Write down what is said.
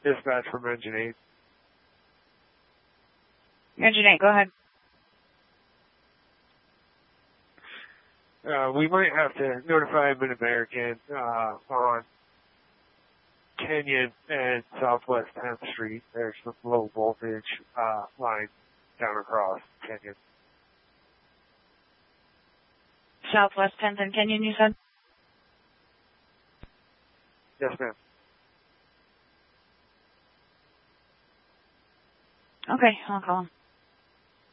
Dispatch from Engine 8. Engine 8, go ahead. We might have to notify Mid-American on Kenyon and Southwest 10th Street. There's some low voltage line down across Kenyon. Southwest 10th and Kenyon, you said? Yes, ma'am. Okay, I'll call him.